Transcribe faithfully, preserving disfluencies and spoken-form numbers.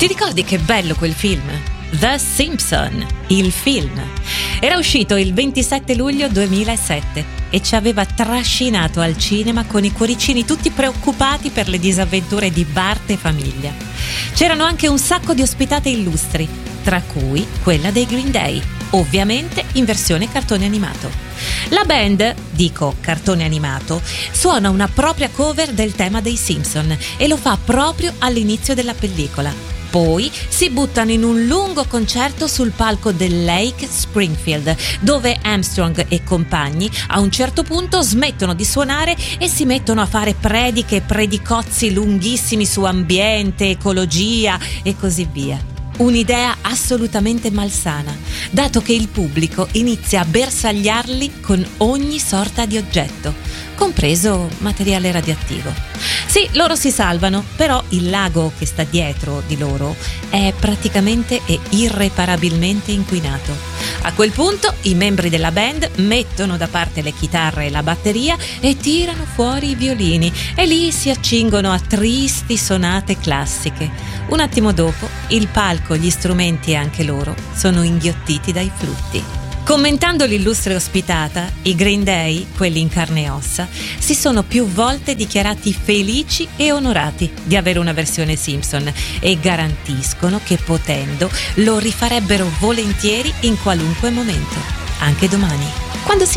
Ti ricordi che bello quel film? The Simpsons, il film. Era uscito il ventisette luglio duemilasette e ci aveva trascinato al cinema con i cuoricini tutti preoccupati per le disavventure di Bart e famiglia. C'erano anche un sacco di ospitate illustri, tra cui quella dei Green Day, ovviamente in versione cartone animato. La band, dico cartone animato, suona una propria cover del tema dei Simpson e lo fa proprio all'inizio della pellicola. Poi si buttano in un lungo concerto sul palco del Lake Springfield, dove Armstrong e compagni a un certo punto smettono di suonare e si mettono a fare prediche e predicozzi lunghissimi su ambiente, ecologia e così via. Un'idea assolutamente malsana, dato che il pubblico inizia a bersagliarli con ogni sorta di oggetto, compreso materiale radioattivo. Sì, loro si salvano, però il lago che sta dietro di loro è praticamente e irreparabilmente inquinato. A quel punto i membri della band mettono da parte le chitarre e la batteria e tirano fuori i violini e lì si accingono a tristi sonate classiche. Un attimo dopo il palco, gli strumenti e anche loro sono inghiottiti dai frutti. Commentando l'illustre ospitata, i Green Day, quelli in carne e ossa, si sono più volte dichiarati felici e onorati di avere una versione Simpson e garantiscono che potendo lo rifarebbero volentieri in qualunque momento, anche domani. Quando si